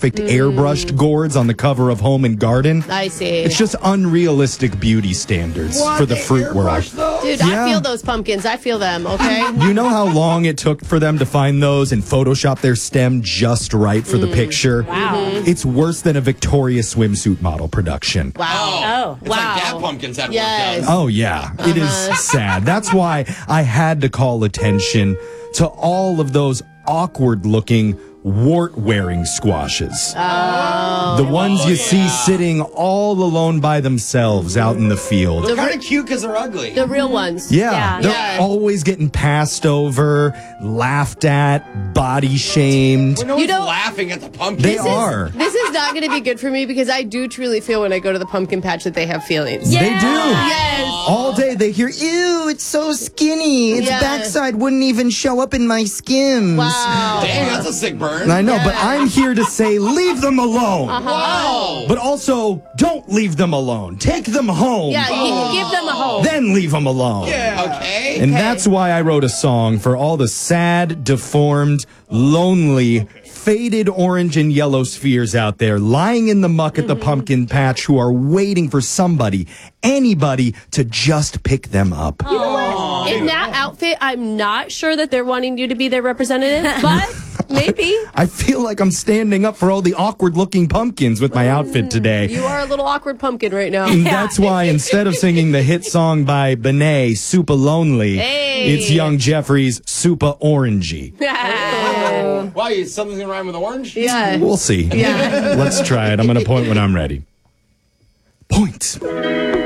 perfect airbrushed gourds on the cover of Home and Garden. I see. It's just unrealistic beauty standards for the fruit world. Dude, Yeah. I feel those pumpkins. I feel them, okay? You know how long it took for them to find those and Photoshop their stem just right for the picture? Wow. It's worse than a Victoria's swimsuit model production. Wow. Oh. It's like Gap Pumpkins had Yes. work done. Oh, yeah. It is sad. That's why I had to call attention to all of those awkward-looking wart-wearing squashes. The ones you see sitting all alone by themselves out in the field. They're kind of cute because they're ugly. The real ones. Yeah, they're Yeah. always getting passed over, laughed at, body shamed. Well, no one's You know- laughing at the pumpkins. They are. This is not going to be good for me because I do truly feel when I go to the pumpkin patch that they have feelings. They do. Yes. All day they hear, ew, it's so skinny. Its Yeah. backside wouldn't even show up in my skims. Wow. Dang, that's a sick burn. I know, but I'm here to say, leave them alone. Wow. But also, don't leave them alone. Take them home. Yeah, give them a home. Then leave them alone. Okay. And that's why I wrote a song for all the sad, deformed, lonely, faded orange and yellow spheres out there lying in the muck at the pumpkin patch who are waiting for somebody, anybody, to just pick them up. In that outfit, I'm not sure that they're wanting you to be their representative, but maybe. I feel like I'm standing up for all the awkward-looking pumpkins with my outfit today. You are a little awkward pumpkin right now. And that's why instead of singing the hit song by Benet, Super Lonely, Hey. it's Young Jeffrey's Super Orangey. Wow, something's going to rhyme with orange? Yeah. We'll see. Yeah. Let's try it. I'm going to point when I'm ready. Point.